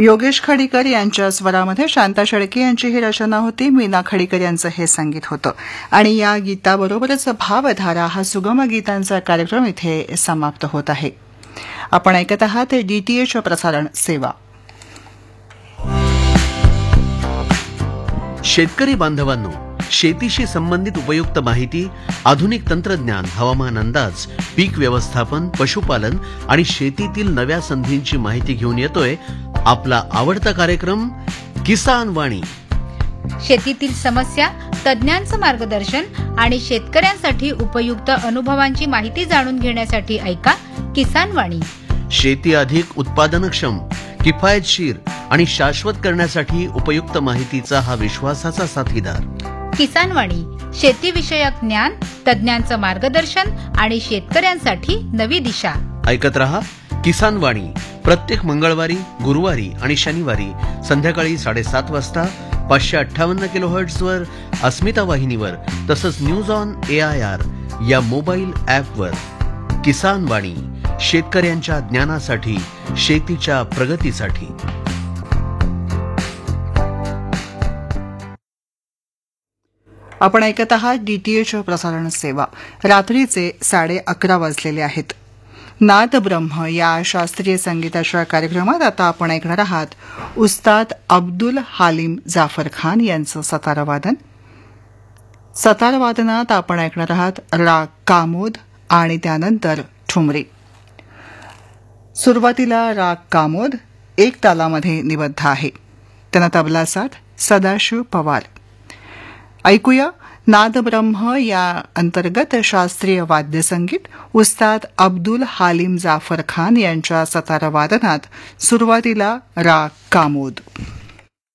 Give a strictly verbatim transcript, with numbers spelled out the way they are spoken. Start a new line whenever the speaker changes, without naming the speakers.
योगेश खडीकर यांच्या स्वरामध्ये शांता शेळके यांची ही रचना होती. मीना खडीकर यांचं हे संगीत होतं. आणि या गीताबरोबरच भावधारा हा सुगम गीतांचा कार्यक्रम इथे समाप्त होत आहे. आपण ऐकत आहात डीटीएच प्रसारण सेवा.
शेतकरी बांधवांनो, शेतीशी संबंधित उपयुक्त माहिती, आधुनिक तंत्रज्ञान, हवामान अंदाज, पीक व्यवस्थापन, पशुपालन आणि शेतीतील नव्या संधींची माहिती घेऊन येतोय आपला आवडता कार्यक्रम किसान वाणी.
शेतीतील समस्या, तज्ञांचं मार्गदर्शन आणि शेतकऱ्यांसाठी उपयुक्त अनुभवांची माहिती जाणून घेण्यासाठी ऐका किसान वाणी. शेती
अधिक उत्पादनक्षम, किफायतशीर आणि शाश्वत करण्यासाठी उपयुक्त माहितीचा हा विश्वासाचा साथीदार.
किसान वाणी, शेतीविषयक ज्ञान, तज्ञांचं मार्गदर्शन आणि शेतकऱ्यांसाठी नवी दिशा.
ऐकत रहा किसान वाणी प्रत्येक मंगळवारी, गुरुवारी आणि शनिवारी संध्याकाळी साडेसात वाजता पाचशे अठ्ठावन्न किलो हर्ट्झवर अस्मिता वाहिनीवर, तसंच news on A I R या मोबाईल ॲपवर. किसान वाणी, शेतकऱ्यांच्या ज्ञानासाठी, शेतीच्या प्रगतीसाठी.
आपण ऐकत आहात डीटीएच प्रसारण सेवा. रात्रीचे साडे अकरा वाजलेले आहेत. नाद ब्रह्म या शास्त्रीय संगीताच्या कार्यक्रमात आता आपण ऐकणार आहात उस्ताद अब्दुल हालिम जाफर खान यांचं सतारवादन. सतारवादनात आपण ऐकणार आहात राग कामोद आणि त्यानंतर ठुमरी. सुरुवातीला राग कामोद एक तालामध्ये निबद्ध आहे. त्यांना तबला साथ सदाशिव पवार. ऐकूया नादब्रह्म या अंतर्गत शास्त्रीय वाद्यसंगीत उस्ताद अब्दुल हालिम जाफर खान यांच्या सतारवादनात. सुरुवातीला राग कामोद.